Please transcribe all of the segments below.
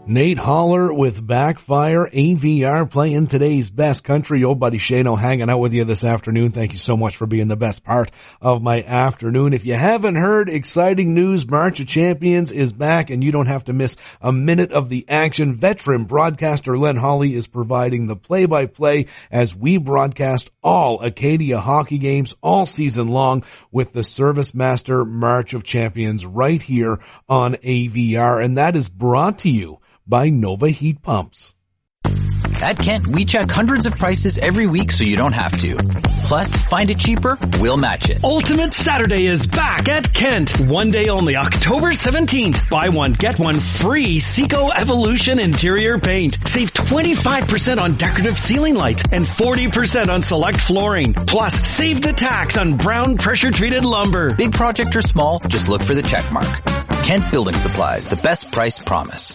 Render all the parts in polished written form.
Nate Holler with Backfire AVR playing today's best country. Old buddy Shano hanging out with you this afternoon. Thank you so much for being the best part of my afternoon. If you haven't heard, exciting news, March of Champions is back and you don't have to miss a minute of the action. Veteran broadcaster Len Hawley is providing the play-by-play as we broadcast all Acadia hockey games all season long with the Service Master March of Champions right here on AVR. And that is brought to you by Nova Heat Pumps. At Kent, we check hundreds of prices every week so you don't have to. Plus, find it cheaper, we'll match it. Ultimate Saturday is back at Kent. One day only, October 17th. Buy one, get one free Seco Evolution interior paint. Save 25% on decorative ceiling lights and 40% on select flooring. Plus, save the tax on brown pressure-treated lumber. Big project or small, just look for the check mark. Kent Building Supplies, the best price promise.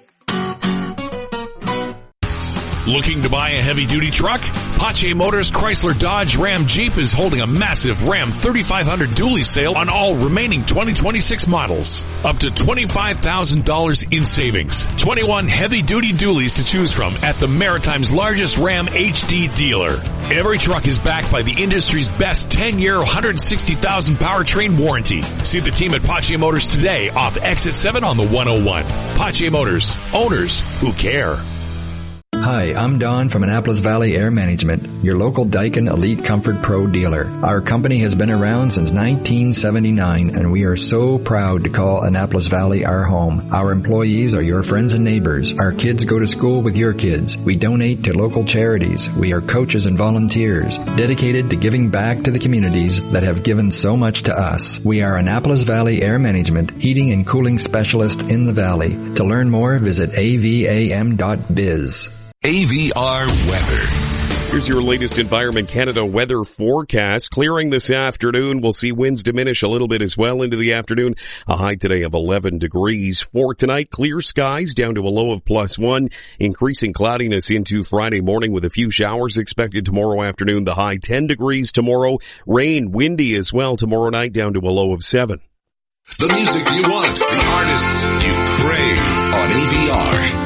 Looking to buy a heavy-duty truck? Pache Motors Chrysler Dodge Ram Jeep is holding a massive Ram 3500 dually sale on all remaining 2026 models. Up to $25,000 in savings. 21 heavy-duty dualies to choose from at the Maritime's largest Ram HD dealer. Every truck is backed by the industry's best 10-year, 160,000 powertrain warranty. See the team at Pache Motors today off Exit 7 on the 101. Pache Motors. Owners who care. Hi, I'm Don from Annapolis Valley Air Management, your local Daikin Elite Comfort Pro dealer. Our company has been around since 1979, and we are so proud to call Annapolis Valley our home. Our employees are your friends and neighbors. Our kids go to school with your kids. We donate to local charities. We are coaches and volunteers, dedicated to giving back to the communities that have given so much to us. We are Annapolis Valley Air Management, heating and cooling specialist in the valley. To learn more, visit avam.biz. AVR weather. Here's your latest Environment Canada weather forecast. Clearing this afternoon. We'll see winds diminish a little bit as well into the afternoon. A high today of 11 degrees. For tonight, clear skies down to a low of +1. Increasing cloudiness into Friday morning with a few showers expected tomorrow afternoon. The high 10 degrees tomorrow. Rain, windy as well tomorrow night down to a low of 7. The music you want, the artists you crave on AVR.